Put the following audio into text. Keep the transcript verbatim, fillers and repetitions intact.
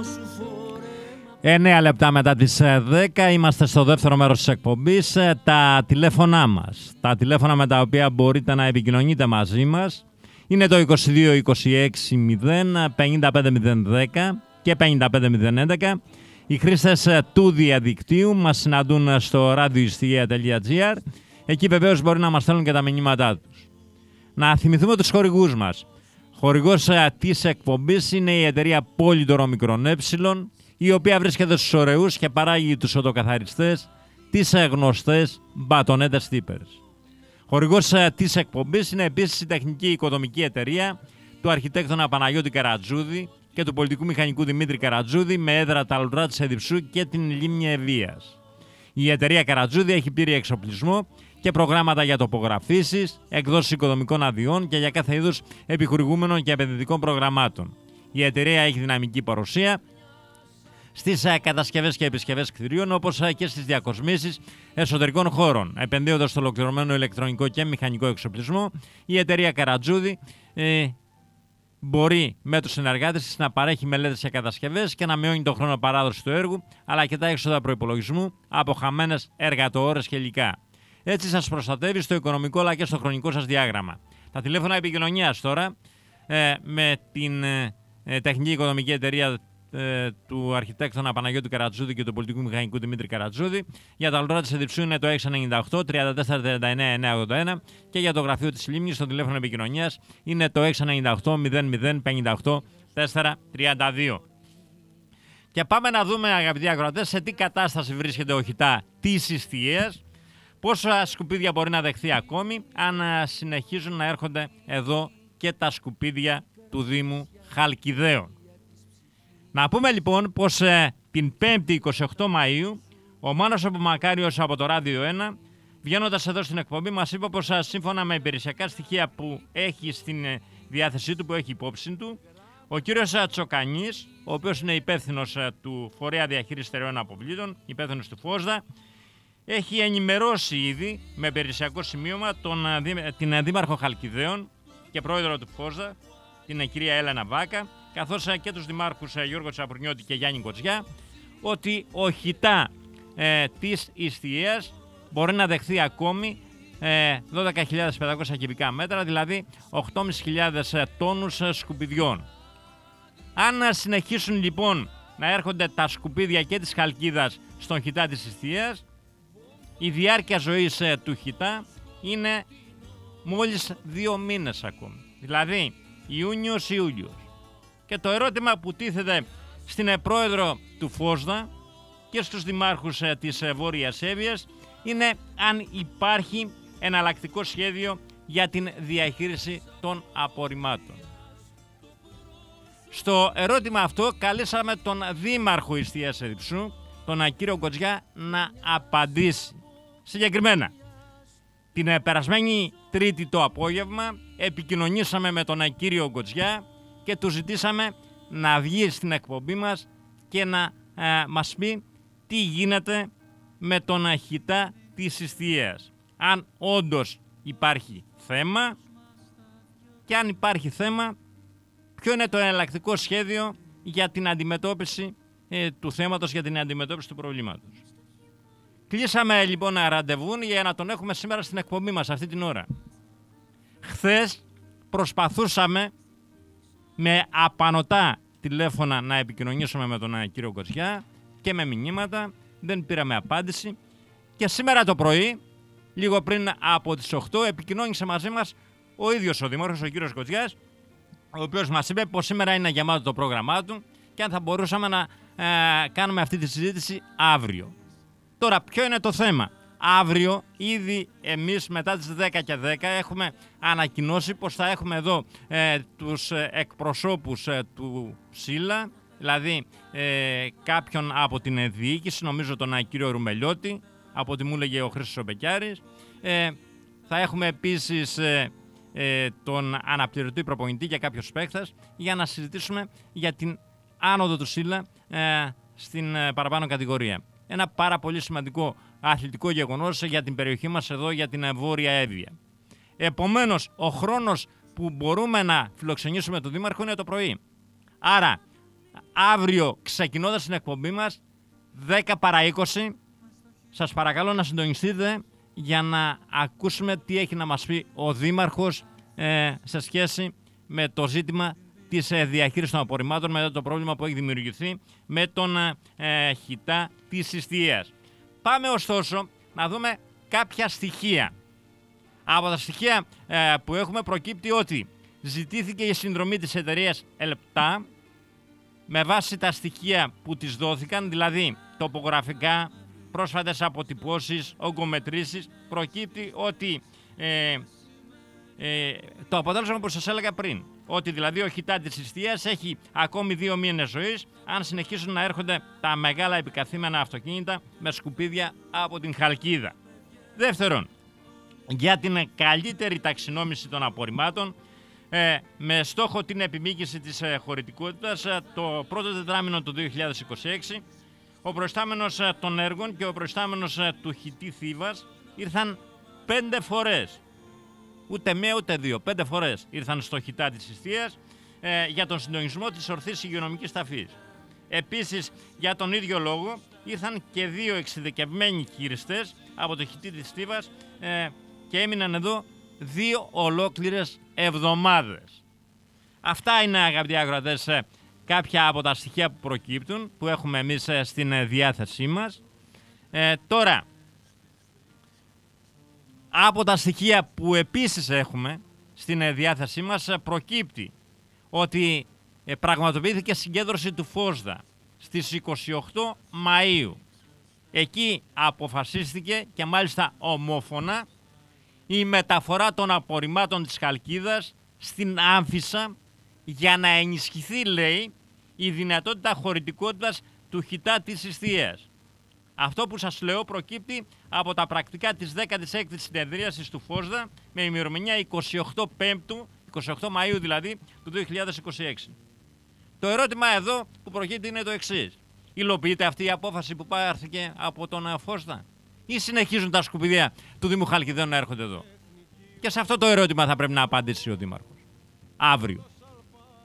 Εννέα λεπτά μετά τις δέκα είμαστε στο δεύτερο μέρος της εκπομπής. Τα τηλέφωνά μας, τα τηλέφωνα με τα οποία μπορείτε να επικοινωνείτε μαζί μας είναι το είκοσι δύο είκοσι έξι μηδέν πενήντα πέντε μηδέν δέκα και πενήντα πέντε μηδέν έντεκα. Οι χρήστες του διαδικτύου μας συναντούν στο radioistia τελεία gr. Εκεί βεβαίως μπορεί να μας στέλνουν και τα μηνύματά τους. Να θυμηθούμε τους χορηγούς μας. Χορηγός της εκπομπής είναι η εταιρεία Polydor Μικρόν Ε, η οποία βρίσκεται στους ωραίους και παράγει τους οδοκαθαριστές, τις γνωστές μπατονέτες τύπερς. Χορηγός της εκπομπής είναι επίσης η τεχνική οικοδομική εταιρεία του αρχιτέκτονα Παναγιώτη Καρατζούδη και του πολιτικού μηχανικού Δημήτρη Καρατζούδη με έδρα τα Λουτρά της Εδιψού και την Λίμνη Ευβοίας. Η εταιρεία Καρατζούδη έχει πλήρη εξοπλισμό και προγράμματα για τοπογραφήσεις, εκδόσεις οικοδομικών αδειών και για κάθε είδους επιχορηγούμενων και επενδυτικών προγραμμάτων. Η εταιρεία έχει δυναμική παρουσία στις κατασκευές και επισκευές κτηρίων, όπως και στις διακοσμήσεις εσωτερικών χώρων. Επενδύοντας στο ολοκληρωμένο ηλεκτρονικό και μηχανικό εξοπλισμό, η εταιρεία Καρατζούδη ε, μπορεί με τους συνεργάτες της να παρέχει μελέτες και κατασκευές και να μειώνει τον χρόνο παράδοση του έργου, αλλά και τα έξοδα προϋπολογισμού από χαμένες εργατοώρες και υλικά. Έτσι σας προστατεύει στο οικονομικό αλλά και στο χρονικό σας διάγραμμα. Τα τηλέφωνα επικοινωνίας τώρα ε, με την ε, τεχνική οικονομική εταιρεία του αρχιτέκτονα Παναγιώτη Καρατζούδη και του πολιτικού μηχανικού Δημήτρη Καρατζούδη. Για τα Λουτρά της Εδιψού είναι το έξι εννιά οκτώ τριάντα τέσσερα τριάντα εννέα εννιακόσια ογδόντα ένα και για το γραφείο της Λίμνης το τηλέφωνο επικοινωνίας είναι το έξι εννιά οκτώ μηδέν μηδέν πενήντα οκτώ τετρακόσια τριάντα δύο. Και πάμε να δούμε, αγαπητοί ακροατές, σε τι κατάσταση βρίσκεται ο Χιτά της Ιστιαίας, πόσα σκουπίδια μπορεί να δεχθεί ακόμη αν συνεχίζουν να έρχονται εδώ και τα σκουπίδια του Δήμου Χαλκιδαίων. Να πούμε λοιπόν πως ε, την πέμπτη εικοστή ογδόη Μαΐου ο Μάνος Μακάριος από το Ράδιο ένα, βγαίνοντας εδώ στην εκπομπή, μας είπε πως ε, σύμφωνα με υπηρεσιακά στοιχεία που έχει στην ε, διάθεσή του, που έχει υπόψη του, ο κύριος ε, Τσοκανής, ο οποίος είναι υπεύθυνος ε, του Φορέα Διαχείρισης Στερεών Αποβλήτων, υπεύθυνος του ΦΟΣΔΑ, έχει ενημερώσει ήδη με υπηρεσιακό σημείωμα τον, ε, την ε, Δήμαρχο Χαλκιδαίων και πρόεδρο του ΦΟΣΔΑ, την ε, κυρία Έλενα Βάκα, καθώς και τους δημάρχους Γιώργο Τσαπουρνιώτη και Γιάννη Κοτζιά, ότι ο Χιτά ε, της Ιστιαίας μπορεί να δεχθεί ακόμη ε, δώδεκα χιλιάδες πεντακόσια κυβικά μέτρα, δηλαδή οκτώ χιλιάδες πεντακόσιους τόνους σκουπιδιών. Αν συνεχίσουν λοιπόν να έρχονται τα σκουπίδια και της Χαλκίδας στον Χιτά της Ιστιαίας, η διάρκεια ζωής ε, του Χιτά είναι μόλις δύο μήνες ακόμη, δηλαδή Ιούνιος-Ιούλιος. Και το ερώτημα που τίθεται στην πρόεδρο του ΦΟΣΔΑ και στους δημάρχους της Βόρειας Εύβοιας είναι αν υπάρχει εναλλακτικό σχέδιο για την διαχείριση των απορριμμάτων. Στο ερώτημα αυτό καλέσαμε τον Δήμαρχο Ιστίας Εδιψού, τον κύριο Κοτζιά, να απαντήσει. Συγκεκριμένα, την περασμένη Τρίτη το απόγευμα επικοινωνήσαμε με τον κύριο Κοτζιά και του ζητήσαμε να βγει στην εκπομπή μας και να ε, μας πει τι γίνεται με τον Χιτά της Ιστιαίας. Αν όντως υπάρχει θέμα και αν υπάρχει θέμα, ποιο είναι το εναλλακτικό σχέδιο για την αντιμετώπιση ε, του θέματος, για την αντιμετώπιση του προβλήματος. Κλείσαμε λοιπόν ένα ραντεβού για να τον έχουμε σήμερα στην εκπομπή μας αυτή την ώρα. Χθες προσπαθούσαμε με απανωτά τηλέφωνα να επικοινωνήσουμε με τον κύριο Κοτζιά και με μηνύματα, δεν πήραμε απάντηση και σήμερα το πρωί, λίγο πριν από τις οκτώ, επικοινώνησε μαζί μας ο ίδιος ο Δήμαρχος, ο κύριος Κοτζιάς, ο οποίος μας είπε πως σήμερα είναι γεμάτο το πρόγραμμά του και αν θα μπορούσαμε να ε, κάνουμε αυτή τη συζήτηση αύριο. Τώρα, ποιο είναι το θέμα? Αύριο, ήδη εμείς μετά τις δέκα και δέκα έχουμε ανακοινώσει πως θα έχουμε εδώ ε, τους εκπροσώπους ε, του ΣΥΛΑ, δηλαδή ε, κάποιον από την διοίκηση, νομίζω τον κύριο Ρουμελιώτη, από ό,τι μου έλεγε ο Χρήστος ο Μπεκιάρης. Ε, θα έχουμε επίσης ε, ε, τον αναπληρωτή προπονητή και κάποιος παίκτας για να συζητήσουμε για την άνοδο του ΣΥΛΑ ε, στην ε, παραπάνω κατηγορία. Ένα πάρα πολύ σημαντικό αθλητικό γεγονός για την περιοχή μας εδώ, για την Βόρεια Εύβοια. Επομένως, ο χρόνος που μπορούμε να φιλοξενήσουμε τον Δήμαρχο είναι το πρωί. Άρα, αύριο ξεκινώντας την εκπομπή μας, δέκα παρά είκοσι, σας παρακαλώ να συντονιστείτε για να ακούσουμε τι έχει να μας πει ο Δήμαρχος ε, σε σχέση με το ζήτημα της ε, διαχείρισης των απορριμμάτων, μετά το πρόβλημα που έχει δημιουργηθεί με τον ε, χιτά της Ιστίας. Πάμε ωστόσο να δούμε κάποια στοιχεία. Από τα στοιχεία ε, που έχουμε προκύπτει ότι ζητήθηκε η συνδρομή της εταιρείας ΕΛΠΤΑ με βάση τα στοιχεία που της δόθηκαν, δηλαδή τοπογραφικά, πρόσφατες αποτυπώσεις, ογκομετρήσεις, προκύπτει ότι ε, ε, το αποτέλεσμα που σας έλεγα πριν, ότι δηλαδή ο χιτά της Ιστίας έχει ακόμη δύο μήνες ζωής αν συνεχίσουν να έρχονται τα μεγάλα επικαθήμενα αυτοκίνητα με σκουπίδια από την Χαλκίδα. Δεύτερον, για την καλύτερη ταξινόμηση των απορριμμάτων, ε, με στόχο την επιμήκυση της ε, χωρητικότητας, ε, το πρώτο τετράμινο του δύο χιλιάδες είκοσι έξι, ο προϊστάμενος ε, των έργων και ο προϊστάμενος ε, του χιτή Θήβας ήρθαν πέντε φορές. Ούτε μία ούτε δύο, πέντε φορές ήρθαν στο χιτά της Ιστίας ε, για τον συντονισμό της ορθής υγειονομικής ταφής. Επίσης, για τον ίδιο λόγο, ήρθαν και δύο εξειδικευμένοι χειριστές από το χιτή της Θήβας ε, και έμειναν εδώ δύο ολόκληρες εβδομάδες. Αυτά είναι, αγαπητοί ακροατές, ε, κάποια από τα στοιχεία που προκύπτουν, που έχουμε εμείς ε, στην ε, διάθεσή μας. Ε, τώρα, από τα στοιχεία που επίσης έχουμε στην ε, διάθεσή μας, ε, προκύπτει ότι ε, πραγματοποιήθηκε συγκέντρωση του ΦΟΣΔΑ στις είκοσι οκτώ Μαΐου. Εκεί αποφασίστηκε και μάλιστα ομόφωνα η μεταφορά των απορριμμάτων της Χαλκίδας στην Άμφισσα για να ενισχυθεί, λέει, η δυνατότητα χωρητικότητας του χιτά της Ιστίας. Αυτό που σας λέω προκύπτει από τα πρακτικά της δέκατης έκτης συνεδρίασης του ΦΟΣΔΑ με ημερομηνία είκοσι οκτώ Πέμπτου, είκοσι οκτώ Μαΐου δηλαδή, του δύο χιλιάδες είκοσι έξι. Το ερώτημα εδώ που προκύπτει είναι το εξής. Υλοποιείται αυτή η απόφαση που πάρθηκε από τον ΦΟΣΔΑ ή συνεχίζουν τα σκουπιδιά του Δήμου Χαλκιδών να έρχονται εδώ? Και σε αυτό το ερώτημα θα πρέπει να απαντήσει ο Δήμαρχος αύριο.